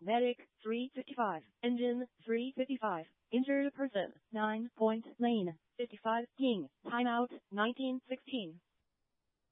Medic 355. Engine 355. Injured person 9 point lane 55 ping. Timeout 1916.